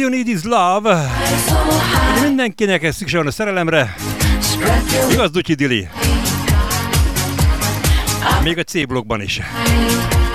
you need is love. Mindenkinek ez szükség van a szerelemre. Igaz, Dutyi Dili? Még a C blokkban is.